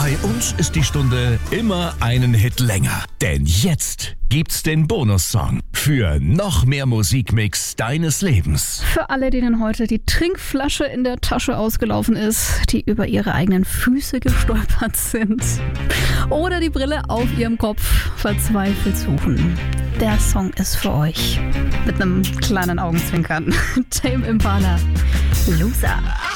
Bei uns ist die Stunde immer einen Hit länger. Denn jetzt gibt's den Bonussong für noch mehr Musikmix deines Lebens. Für alle, denen heute die Trinkflasche in der Tasche ausgelaufen ist, die über ihre eigenen Füße gestolpert sind oder die Brille auf ihrem Kopf verzweifelt suchen. Der Song ist für euch. Mit einem kleinen Augenzwinkern. Tame Impala, Loser.